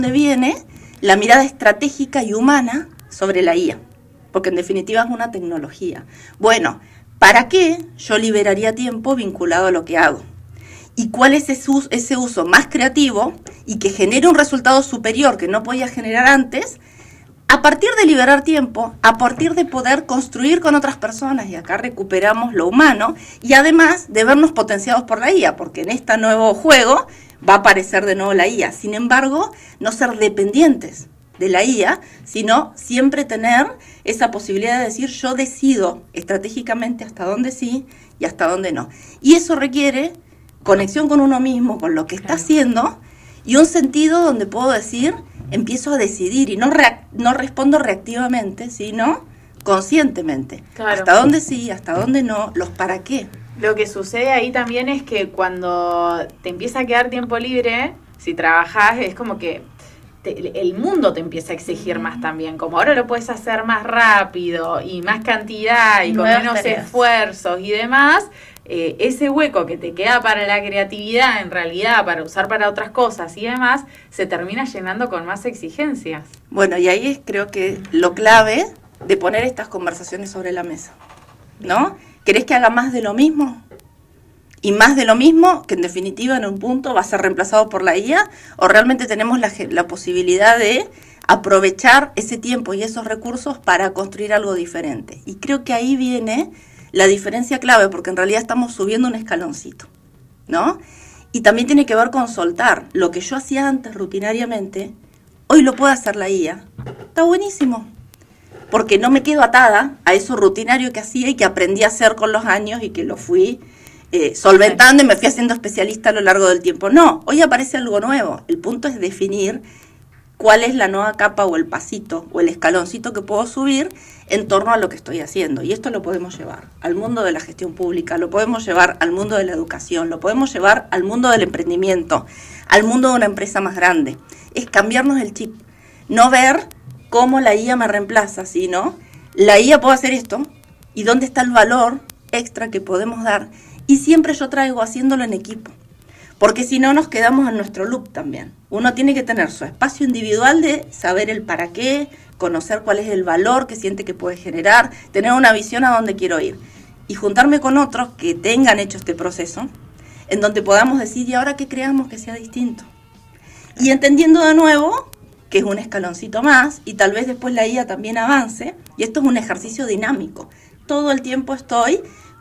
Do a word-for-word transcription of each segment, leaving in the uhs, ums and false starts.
dónde viene la mirada estratégica y humana sobre la I A, porque en definitiva es una tecnología. Bueno, ¿para qué yo liberaría tiempo vinculado a lo que hago? ¿Y cuál es ese uso, ese uso más creativo y que genere un resultado superior que no podía generar antes? A partir de liberar tiempo, a partir de poder construir con otras personas, y acá recuperamos lo humano, y además de vernos potenciados por la I A, porque en este nuevo juego va a aparecer de nuevo la I A. Sin embargo, no ser dependientes de la I A, sino siempre tener esa posibilidad de decir yo decido estratégicamente hasta dónde sí y hasta dónde no. Y eso requiere conexión con uno mismo, con lo que está haciendo, y un sentido donde puedo decir, empiezo a decidir y no, reac- no respondo reactivamente, sino conscientemente. Claro. Hasta dónde sí, hasta dónde no, los para qué. Lo que sucede ahí también es que cuando te empieza a quedar tiempo libre, si trabajás, es como que te, el mundo te empieza a exigir más también. Como ahora lo puedes hacer más rápido y más cantidad y con Nuevas menos tareas. esfuerzos y demás, eh, ese hueco que te queda para la creatividad, en realidad, para usar para otras cosas y demás, se termina llenando con más exigencias. Bueno, y ahí es creo que lo clave de poner estas conversaciones sobre la mesa, ¿no? ¿Querés que haga más de lo mismo? Y más de lo mismo, que en definitiva en un punto va a ser reemplazado por la I A, o realmente tenemos la, la posibilidad de aprovechar ese tiempo y esos recursos para construir algo diferente. Y creo que ahí viene la diferencia clave, porque en realidad estamos subiendo un escaloncito, ¿no? Y también tiene que ver con soltar. Lo que yo hacía antes rutinariamente, hoy lo puede hacer la I A. Está buenísimo. Porque no me quedo atada a eso rutinario que hacía y que aprendí a hacer con los años y que lo fui eh, solventando y me fui haciendo especialista a lo largo del tiempo. No, hoy aparece algo nuevo. El punto es definir cuál es la nueva capa o el pasito o el escaloncito que puedo subir en torno a lo que estoy haciendo. Y esto lo podemos llevar al mundo de la gestión pública, lo podemos llevar al mundo de la educación, lo podemos llevar al mundo del emprendimiento, al mundo de una empresa más grande. Es cambiarnos el chip, no ver cómo la I A me reemplaza, sino la I A puede hacer esto y dónde está el valor extra que podemos dar. Y siempre yo traigo haciéndolo en equipo, porque si no nos quedamos en nuestro loop también. Uno tiene que tener su espacio individual de saber el para qué, conocer cuál es el valor que siente que puede generar, tener una visión a dónde quiero ir. Y juntarme con otros que tengan hecho este proceso, en donde podamos decir, ¿y ahora qué creamos que sea distinto? Y entendiendo de nuevo que es un escaloncito más, y tal vez después la I A también avance, y esto es un ejercicio dinámico. Todo el tiempo estoy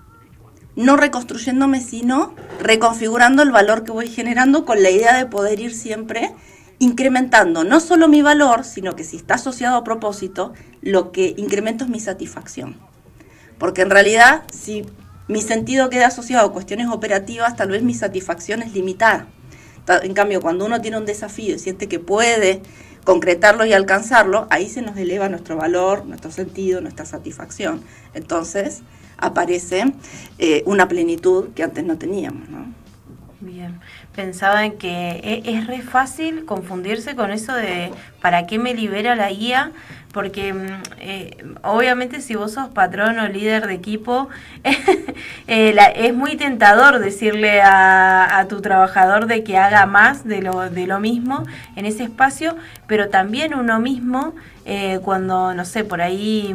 no reconstruyéndome, sino reconfigurando el valor que voy generando con la idea de poder ir siempre incrementando no solo mi valor, sino que si está asociado a propósito, lo que incremento es mi satisfacción. Porque en realidad, si mi sentido queda asociado a cuestiones operativas, tal vez mi satisfacción es limitada. En cambio, cuando uno tiene un desafío y siente que puede concretarlo y alcanzarlo, ahí se nos eleva nuestro valor, nuestro sentido, nuestra satisfacción. Entonces aparece eh, una plenitud que antes no teníamos, ¿no? Bien, pensaba en que es, es re fácil confundirse con eso de ¿para qué me libera la I A? Porque eh, obviamente si vos sos patrón o líder de equipo, eh, la, es muy tentador decirle a, a tu trabajador de que haga más de lo, de lo mismo en ese espacio, pero también uno mismo, eh, cuando, no sé, por ahí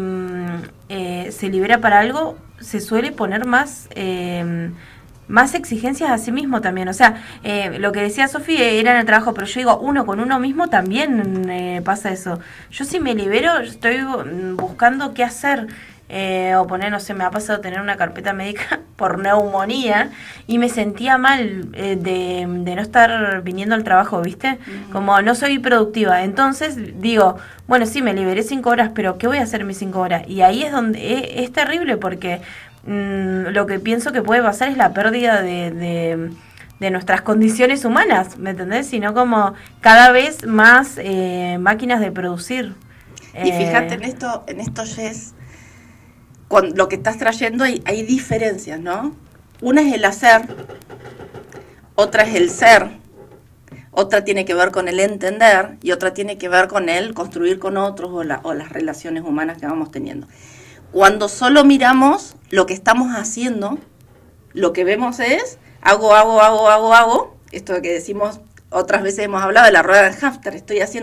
eh, se libera para algo, se suele poner más... Eh, más exigencias a sí mismo también, o sea, eh, lo que decía Sofi era en el trabajo, pero yo digo, uno con uno mismo también eh, pasa eso. Yo si me libero, estoy buscando qué hacer, eh, o poner, no sé, me ha pasado tener una carpeta médica por neumonía y me sentía mal eh, de, de no estar viniendo al trabajo, ¿viste? Uh-huh. Como no soy productiva, entonces digo, bueno, sí, me liberé cinco horas, pero ¿qué voy a hacer mis cinco horas? Y ahí es donde es, es terrible porque lo que pienso que puede pasar es la pérdida de, de, de nuestras condiciones humanas, ¿me entendés? Sino como cada vez más eh, máquinas de producir. Y fíjate en esto, en esto, Jess, con lo que estás trayendo hay, hay diferencias, ¿no? Una es el hacer, otra es el ser, otra tiene que ver con el entender y otra tiene que ver con el construir con otros o, la, o las relaciones humanas que vamos teniendo. Cuando solo miramos lo que estamos haciendo, lo que vemos es hago, hago, hago, hago, hago. Esto que decimos, otras veces hemos hablado de la rueda del hámster, estoy haciendo